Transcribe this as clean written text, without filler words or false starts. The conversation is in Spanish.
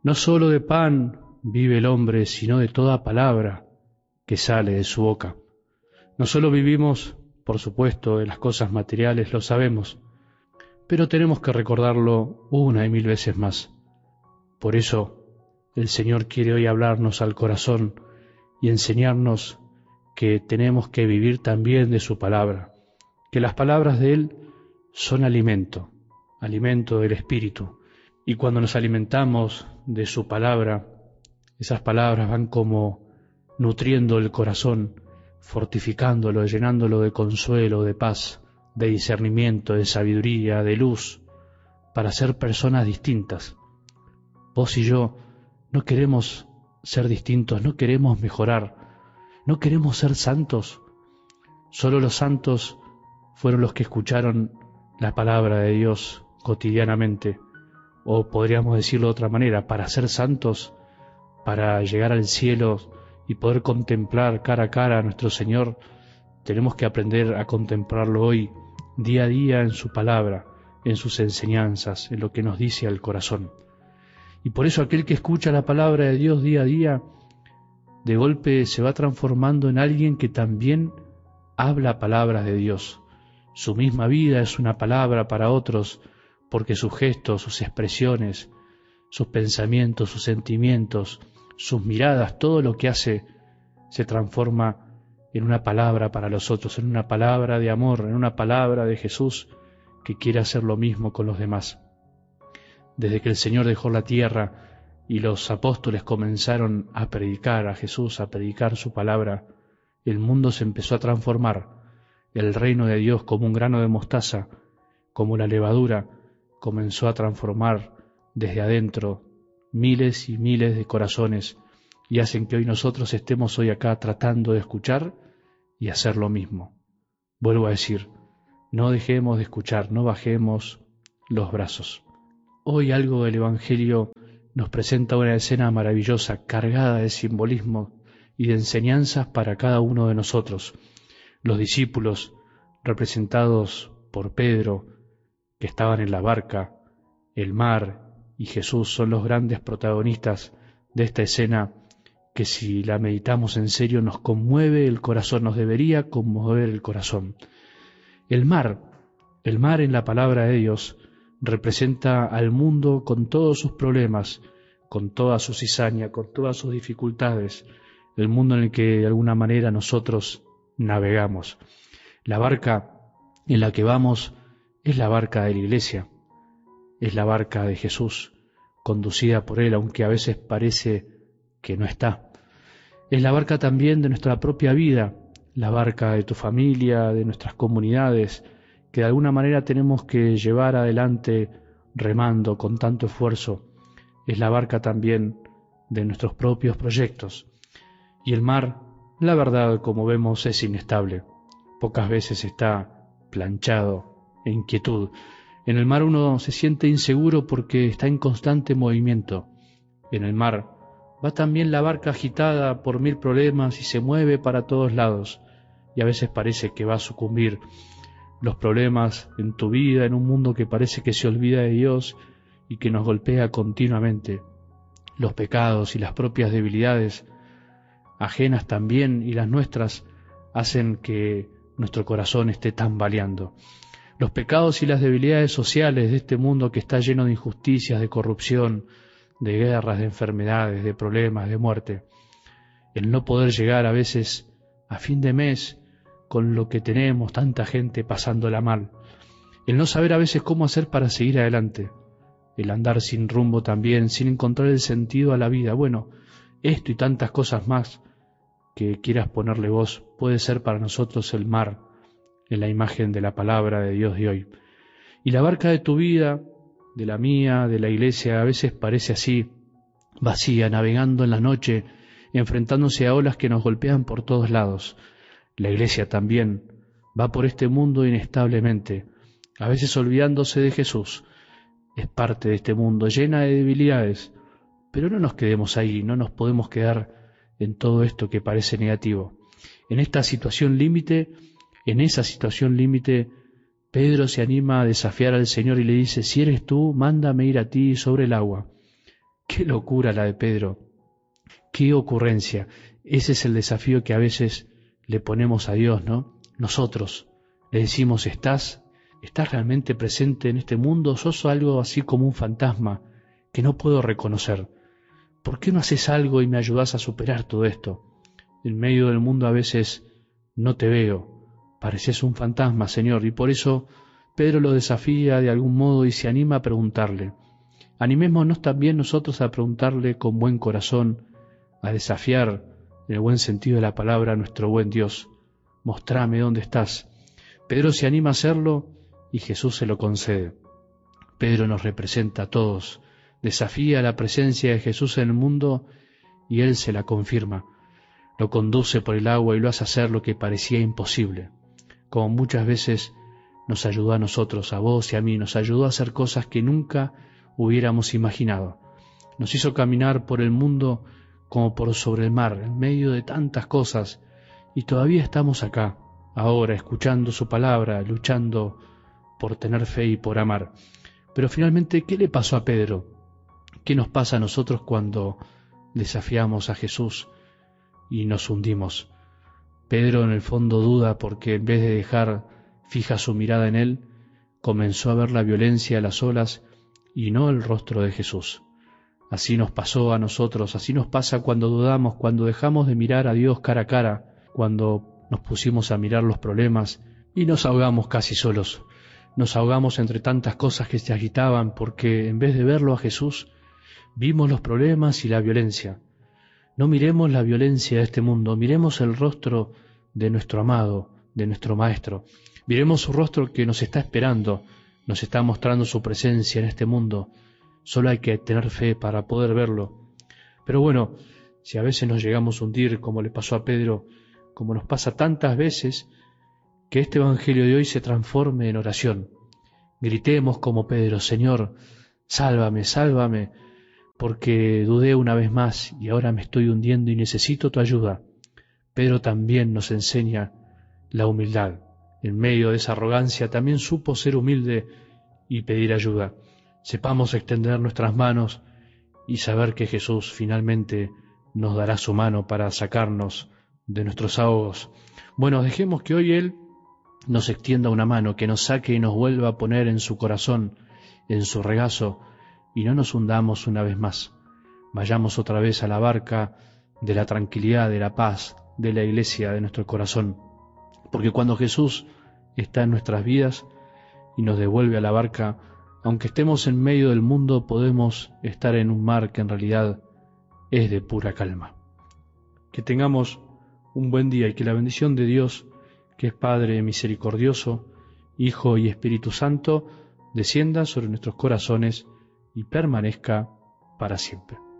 No solo de pan vive el hombre, sino de toda palabra que sale de su boca. No solo vivimos, por supuesto, de las cosas materiales, lo sabemos, pero tenemos que recordarlo una y mil veces más. Por eso, el Señor quiere hoy hablarnos al corazón y enseñarnos que tenemos que vivir también de su palabra, que las palabras de Él son alimento, alimento del Espíritu. Y cuando nos alimentamos de su palabra, esas palabras van como nutriendo el corazón, fortificándolo, llenándolo de consuelo, de paz, de discernimiento, de sabiduría, de luz, para ser personas distintas. Vos y yo no queremos ser distintos, no queremos mejorar, no queremos ser santos. Solo los santos fueron los que escucharon la palabra de Dios cotidianamente. O podríamos decirlo de otra manera, para ser santos, para llegar al cielo y poder contemplar cara a cara a nuestro Señor, tenemos que aprender a contemplarlo hoy, día a día, en su palabra, en sus enseñanzas, en lo que nos dice al corazón. Y por eso aquel que escucha la palabra de Dios día a día, de golpe se va transformando en alguien que también habla palabras de Dios. Su misma vida es una palabra para otros, porque sus gestos, sus expresiones, sus pensamientos, sus sentimientos, sus miradas, todo lo que hace se transforma en una palabra para los otros, en una palabra de amor, en una palabra de Jesús que quiere hacer lo mismo con los demás. Desde que el Señor dejó la tierra y los apóstoles comenzaron a predicar a Jesús, a predicar su palabra, el mundo se empezó a transformar. El reino de Dios, como un grano de mostaza, como la levadura, comenzó a transformar desde adentro miles y miles de corazones y hacen que hoy nosotros estemos hoy acá tratando de escuchar y hacer lo mismo. Vuelvo a decir, no dejemos de escuchar, no bajemos los brazos. Hoy algo del Evangelio nos presenta una escena maravillosa, cargada de simbolismo y de enseñanzas para cada uno de nosotros. Los discípulos, representados por Pedro, que estaban en la barca, el mar y Jesús son los grandes protagonistas de esta escena que si la meditamos en serio nos conmueve el corazón, nos debería conmover el corazón. El mar en la palabra de Dios representa al mundo con todos sus problemas, con toda su cizaña, con todas sus dificultades, el mundo en el que de alguna manera nosotros navegamos. La barca en la que vamos es la barca de la Iglesia, es la barca de Jesús, conducida por Él, aunque a veces parece que no está. Es la barca también de nuestra propia vida, la barca de tu familia, de nuestras comunidades, que de alguna manera tenemos que llevar adelante remando con tanto esfuerzo. Es la barca también de nuestros propios proyectos. Y el mar, la verdad, como vemos, es inestable. Pocas veces está planchado, en quietud. En el mar uno se siente inseguro porque está en constante movimiento. En el mar va también la barca agitada por mil problemas y se mueve para todos lados. Y a veces parece que va a sucumbir. Los problemas en tu vida, en un mundo que parece que se olvida de Dios y que nos golpea continuamente. Los pecados y las propias debilidades, ajenas también, y las nuestras, hacen que nuestro corazón esté tambaleando. Los pecados y las debilidades sociales de este mundo que está lleno de injusticias, de corrupción, de guerras, de enfermedades, de problemas, de muerte. El no poder llegar a veces a fin de mes con lo que tenemos, tanta gente pasándola mal. El no saber a veces cómo hacer para seguir adelante. El andar sin rumbo también, sin encontrar el sentido a la vida. Bueno, esto y tantas cosas más que quieras ponerle vos puede ser para nosotros el mar en la imagen de la palabra de Dios de hoy. Y la barca de tu vida, de la mía, de la iglesia, a veces parece así, vacía, navegando en la noche, enfrentándose a olas que nos golpean por todos lados. La iglesia también va por este mundo inestablemente, a veces olvidándose de Jesús. Es parte de este mundo llena de debilidades, pero no nos quedemos ahí, no nos podemos quedar en todo esto que parece negativo. En esta situación límite, Pedro se anima a desafiar al Señor y le dice: si eres tú, mándame ir a ti sobre el agua. Qué locura la de Pedro, qué ocurrencia. Ese es el desafío que a veces le ponemos a Dios, ¿no? Nosotros le decimos, ¿estás realmente presente en este mundo? ¿Sos algo así como un fantasma que no puedo reconocer? ¿Por qué no haces algo y me ayudás a superar todo esto? En medio del mundo a veces no te veo, pareces un fantasma, Señor, y por eso Pedro lo desafía de algún modo y se anima a preguntarle. Animémonos también nosotros a preguntarle con buen corazón, a desafiar, en el buen sentido de la palabra, a nuestro buen Dios. Mostrame dónde estás. Pedro se anima a hacerlo y Jesús se lo concede. Pedro nos representa a todos, desafía la presencia de Jesús en el mundo y Él se la confirma. Lo conduce por el agua y lo hace hacer lo que parecía imposible. Como muchas veces nos ayudó a nosotros, a vos y a mí, nos ayudó a hacer cosas que nunca hubiéramos imaginado. Nos hizo caminar por el mundo como por sobre el mar, en medio de tantas cosas, y todavía estamos acá, ahora, escuchando su palabra, luchando por tener fe y por amar. Pero finalmente, ¿qué le pasó a Pedro? ¿Qué nos pasa a nosotros cuando desafiamos a Jesús y nos hundimos? Pedro en el fondo duda porque en vez de dejar fija su mirada en él, comenzó a ver la violencia de las olas y no el rostro de Jesús. Así nos pasó a nosotros, así nos pasa cuando dudamos, cuando dejamos de mirar a Dios cara a cara, cuando nos pusimos a mirar los problemas y nos ahogamos casi solos. Nos ahogamos entre tantas cosas que se agitaban porque en vez de verlo a Jesús, vimos los problemas y la violencia. No miremos la violencia de este mundo, miremos el rostro de nuestro amado, de nuestro Maestro. Miremos su rostro que nos está esperando, nos está mostrando su presencia en este mundo. Solo hay que tener fe para poder verlo. Pero bueno, si a veces nos llegamos a hundir, como le pasó a Pedro, como nos pasa tantas veces, que este Evangelio de hoy se transforme en oración. Gritemos como Pedro, Señor, sálvame, sálvame, porque dudé una vez más y ahora me estoy hundiendo y necesito tu ayuda. Pedro también nos enseña la humildad. En medio de esa arrogancia también supo ser humilde y pedir ayuda. Sepamos extender nuestras manos y saber que Jesús finalmente nos dará su mano para sacarnos de nuestros ahogos. Bueno, dejemos que hoy Él nos extienda una mano, que nos saque y nos vuelva a poner en su corazón, en su regazo, y no nos hundamos una vez más. Vayamos otra vez a la barca de la tranquilidad, de la paz, de la iglesia, de nuestro corazón. Porque cuando Jesús está en nuestras vidas y nos devuelve a la barca, aunque estemos en medio del mundo, podemos estar en un mar que en realidad es de pura calma. Que tengamos un buen día y que la bendición de Dios, que es Padre misericordioso, Hijo y Espíritu Santo, descienda sobre nuestros corazones y permanezca para siempre.